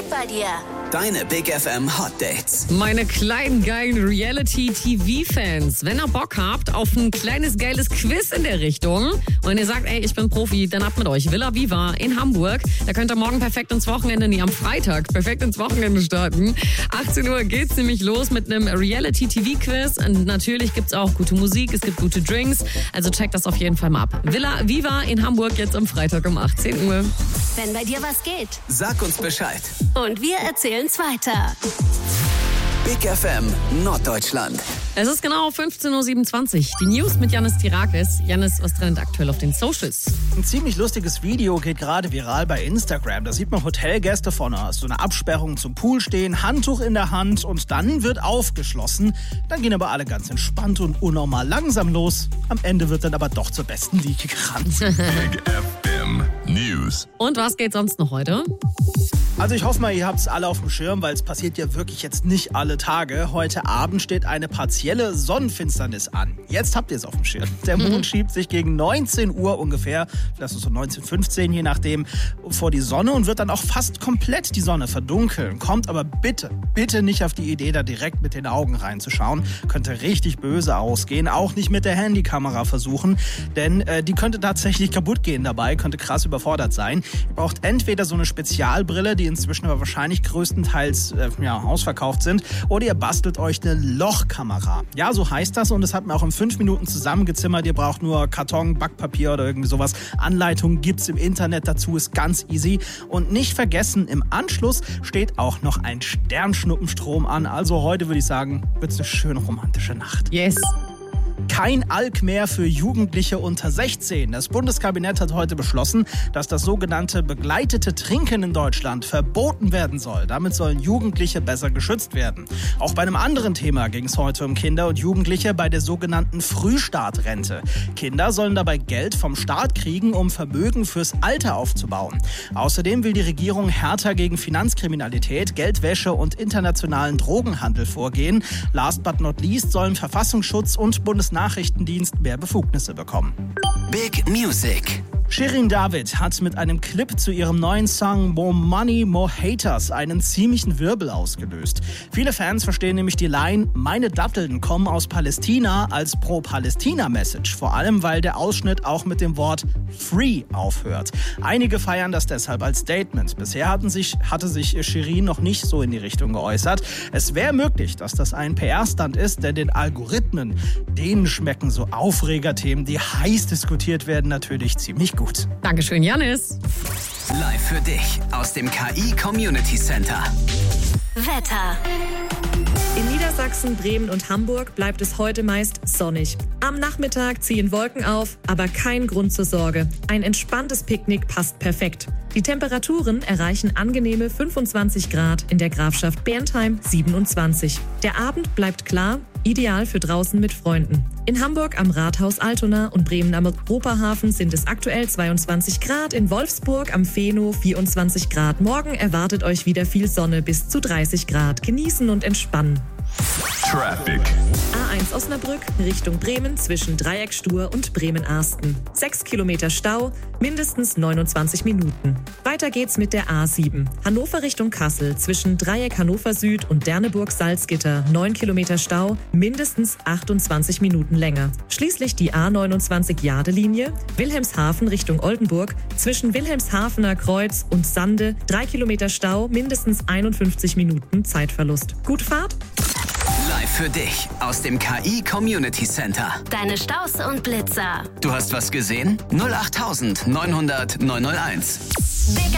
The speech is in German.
geht bei dir? Deine Big FM Hot Dates. Meine kleinen geilen Reality-TV-Fans, wenn ihr Bock habt auf ein kleines geiles Quiz in der Richtung und ihr sagt, ey, ich bin Profi, dann ab mit euch. Villa Viva in Hamburg. Da könnt ihr morgen perfekt ins Wochenende, am Freitag perfekt ins Wochenende starten. 18 Uhr geht's nämlich los mit einem Reality-TV-Quiz. Und natürlich gibt's auch gute Musik, es gibt gute Drinks. Also checkt das auf jeden Fall mal ab. Villa Viva in Hamburg jetzt am Freitag um 18 Uhr. Wenn bei dir was geht. Sag uns Bescheid. Und wir erzählen's weiter. Big FM Norddeutschland. Es ist genau 15.27 Uhr. Die News mit Yannis Tirakis. Yannis, was trennt aktuell auf den Socials? Ein ziemlich lustiges Video geht gerade viral bei Instagram. Da sieht man Hotelgäste vor so einer Absperrung zum Pool stehen, Handtuch in der Hand und dann wird aufgeschlossen. Dann gehen aber alle ganz entspannt und unnormal langsam los. Am Ende wird dann aber doch zur besten Liege gerannt. Big FM News. Und was geht sonst noch heute? Also ich hoffe mal, ihr habt es alle auf dem Schirm, weil es passiert ja wirklich jetzt nicht alle Tage. Heute Abend steht eine partielle Sonnenfinsternis an. Jetzt habt ihr es auf dem Schirm. Der Mond schiebt sich gegen 19 Uhr ungefähr, das ist so 19:15 je nachdem, vor die Sonne und wird dann auch fast komplett die Sonne verdunkeln. Kommt aber bitte, bitte nicht auf die Idee, da direkt mit den Augen reinzuschauen. Könnte richtig böse ausgehen. Auch nicht mit der Handykamera versuchen, denn die könnte tatsächlich kaputt gehen dabei, könnte krass überfordert sein. Ihr braucht entweder so eine Spezialbrille, die inzwischen aber wahrscheinlich größtenteils ausverkauft sind, oder ihr bastelt euch eine Lochkamera. Ja, so heißt das und das hat mir auch in 5 Minuten zusammengezimmert. Ihr braucht nur Karton, Backpapier oder irgendwie sowas. Anleitungen gibt's im Internet dazu, ist ganz easy. Und nicht vergessen, im Anschluss steht auch noch ein Sternschnuppenstrom an. Also heute würde ich sagen, wird's eine schöne romantische Nacht. Yes. Kein Alk mehr für Jugendliche unter 16. Das Bundeskabinett hat heute beschlossen, dass das sogenannte begleitete Trinken in Deutschland verboten werden soll. Damit sollen Jugendliche besser geschützt werden. Auch bei einem anderen Thema ging es heute um Kinder und Jugendliche bei der sogenannten Frühstartrente. Kinder sollen dabei Geld vom Staat kriegen, um Vermögen fürs Alter aufzubauen. Außerdem will die Regierung härter gegen Finanzkriminalität, Geldwäsche und internationalen Drogenhandel vorgehen. Last but not least sollen Verfassungsschutz und Bundesnachrichtendienst mehr Befugnisse bekommen. Big Music. Shirin David hat mit einem Clip zu ihrem neuen Song More Money, More Haters einen ziemlichen Wirbel ausgelöst. Viele Fans verstehen nämlich die Line "Meine Datteln kommen aus Palästina" als Pro-Palästina-Message. Vor allem, weil der Ausschnitt auch mit dem Wort Free aufhört. Einige feiern das deshalb als Statement. Bisher hatte sich Shirin noch nicht so in die Richtung geäußert. Es wäre möglich, dass das ein PR-Stunt ist, denn den Algorithmen, denen schmecken so Aufregerthemen, die heiß diskutiert werden, natürlich ziemlich gut. Dankeschön, Yannis. Live für dich aus dem KI Community Center. Wetter. In Niedersachsen, Bremen und Hamburg bleibt es heute meist sonnig. Am Nachmittag ziehen Wolken auf, aber kein Grund zur Sorge. Ein entspanntes Picknick passt perfekt. Die Temperaturen erreichen angenehme 25 Grad, in der Grafschaft Bernsheim 27. Der Abend bleibt klar, ideal für draußen mit Freunden. In Hamburg am Rathaus Altona und Bremen am Europahafen sind es aktuell 22 Grad, in Wolfsburg am Feno 24 Grad. Morgen erwartet euch wieder viel Sonne bis zu 30 Grad. Genießen und entspannen. Traffic. A1 Osnabrück Richtung Bremen zwischen Dreieckstuhr und Bremen-Arsten. 6 Kilometer Stau, mindestens 29 Minuten. Weiter geht's mit der A7. Hannover Richtung Kassel zwischen Dreieck Hannover Süd und Derneburg-Salzgitter. 9 Kilometer Stau, mindestens 28 Minuten länger. Schließlich die A29 Jade-Linie. Wilhelmshaven Richtung Oldenburg zwischen Wilhelmshavener Kreuz und Sande. 3 Kilometer Stau, mindestens 51 Minuten Zeitverlust. Gute Fahrt! Live für dich aus dem KI Community Center. Deine Staus und Blitzer. Du hast was gesehen? 08900 901. Big